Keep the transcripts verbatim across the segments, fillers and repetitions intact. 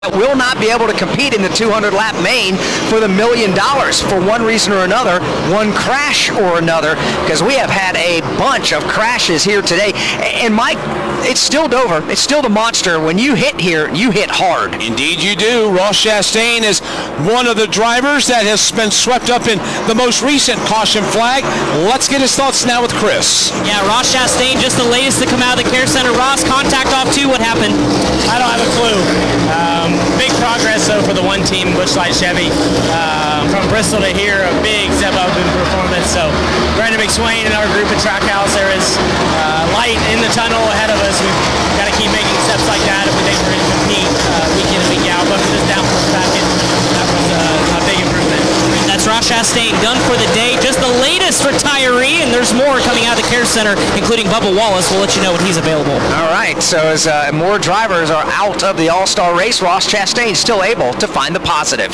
will not be able to compete in the two hundred lap main for the million dollars for one reason or another, one crash or another, because we have had a bunch of crashes here today. And Mike, it's still Dover. It's still the monster. When you hit here, you hit hard. Indeed you do. Ross Chastain is one of the drivers that has been swept up in the most recent caution flag. Let's get his thoughts now with Chris. Yeah, Ross Chastain, just the latest to come out of the care center. Ross, contact off too. What happened? I don't have a clue. Um, big progress though for the one team, Busch Light Chevy. Uh, from Bristol to here, a big step up in performance. So Brandon McSwain and our group at Trackhouse, there is uh, light in the tunnel ahead of us. We've got to keep making steps like that if we think we're going to compete uh, week in and week out. But for this downforce package, that was uh, a big improvement. That's Ross Chastain done for the day. Just the latest retiree, and there's more coming out of the care center, including Bubba Wallace. We'll let you know when he's available. All right, so as uh, more drivers are out of the All-Star race, Ross Chastain still able to find the positive.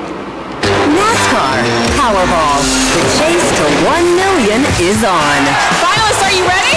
NASCAR Powerball. The chase to one million is on. Finalists, are you ready?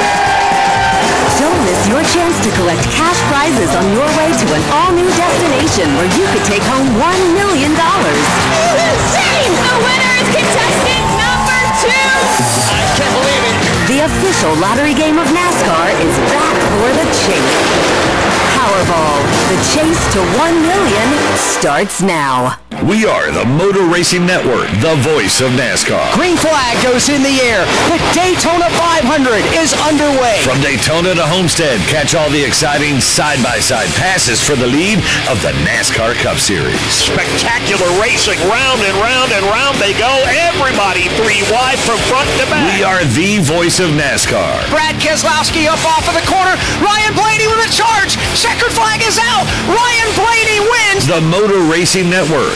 Don't miss your chance to collect cash prizes on your way to an all-new destination where you could take home one million dollars. Insane! The winner is contestant number two! I can't believe it. The official lottery game of NASCAR is back for the chase. Powerball. The chase to one million starts now. We are the Motor Racing Network, the voice of NASCAR. Green flag goes in the air. The Daytona five hundred is underway. From Daytona to Homestead, catch all the exciting side-by-side passes for the lead of the NASCAR Cup Series. Spectacular racing, round and round and round they go. Everybody three wide from front to back. We are the voice of NASCAR. Brad Keselowski up off of the corner. Ryan Blaney with a charge. Checkered flag is out. Ryan Blaney wins. The Motor Racing Network.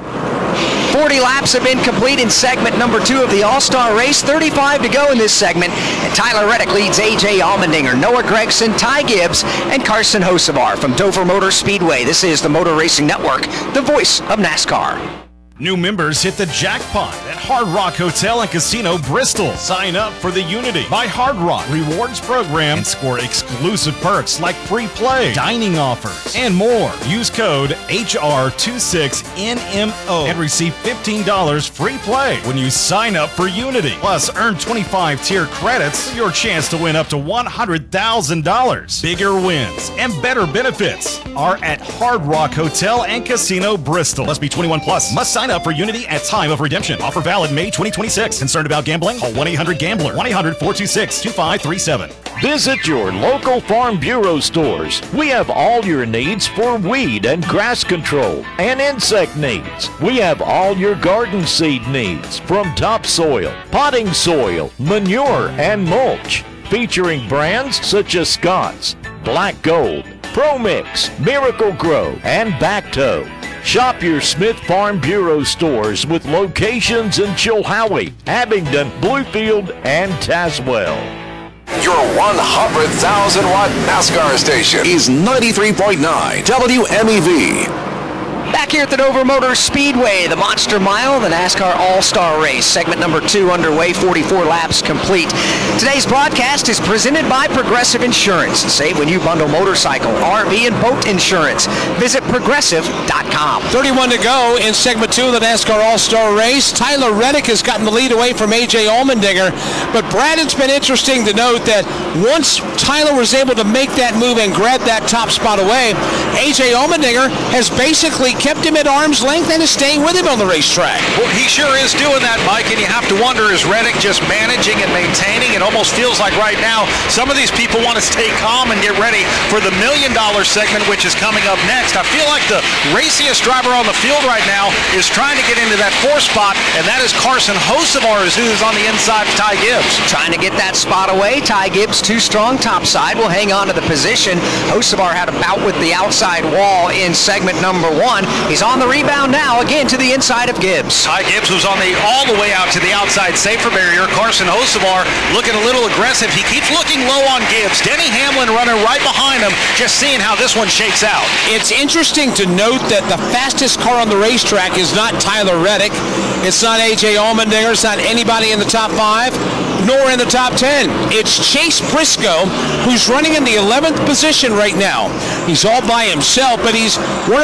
forty laps have been complete in segment number two of the All-Star race. thirty-five to go in this segment. And Tyler Reddick leads A J Allmendinger, Noah Gragson, Ty Gibbs, and Carson Hocevar from Dover Motor Speedway. This is the Motor Racing Network, the voice of NASCAR. New members hit the jackpot at Hard Rock Hotel and Casino Bristol. Sign up for the Unity by Hard Rock Rewards program and score exclusive perks like free play, dining offers, and more. Use code H R twenty-six N M O and receive fifteen dollars free play when you sign up for Unity. Plus, earn twenty-five tier credits for your chance to win up to one hundred thousand dollars. Bigger wins and better benefits are at Hard Rock Hotel and Casino Bristol. Must be twenty-one plus. Must sign up for Unity at time of redemption. Offer valid May twenty twenty-six. Concerned about gambling? Call one eight hundred gambler. one eight hundred four two six two five three seven. Visit your local Farm Bureau stores. We have all your needs for weed and grass control and insect needs. We have all your garden seed needs, from topsoil, potting soil, manure, and mulch. Featuring brands such as Scott's, Black Gold, ProMix, Miracle Grow, and Bacto. Shop your Smith Farm Bureau stores with locations in Chilhowie, Abingdon, Bluefield, and Tazewell. Your one hundred thousand watt NASCAR station is ninety-three point nine W M E V. Back here at the Dover Motor Speedway, the Monster Mile, the NASCAR All-Star Race. Segment number two underway, forty-four laps complete. Today's broadcast is presented by Progressive Insurance. Save when you bundle motorcycle, R V, and boat insurance. Visit progressive dot com. thirty-one to go in segment two of the NASCAR All-Star Race. Tyler Reddick has gotten the lead away from A J Allmendinger. But Brad, it's been interesting to note that once Tyler was able to make that move and grab that top spot away, A J Allmendinger has basically kept him at arm's length and is staying with him on the racetrack. Well, he sure is doing that, Mike, and you have to wonder, is Reddick just managing and maintaining? It almost feels like right now some of these people want to stay calm and get ready for the million dollar segment, which is coming up next. I feel like the raciest driver on the field right now is trying to get into that fourth spot, and that is Carson Hocevar, who's on the inside of Ty Gibbs. Trying to get that spot away. Ty Gibbs, too strong topside, will hang on to the position. Hocevar had a bout with the outside wall in segment number one. He's on the rebound now, again to the inside of Gibbs. Ty Gibbs was on the all the way out to the outside safer barrier. Carson Hocevar looking a little aggressive. He keeps looking low on Gibbs. Denny Hamlin running right behind him, just seeing how this one shakes out. It's interesting to note that the fastest car on the racetrack is not Tyler Reddick. It's not A J Allmendinger. It's not anybody in the top five, nor in the top ten. It's Chase Briscoe, who's running in the eleventh position right now. He's all by himself, but he's one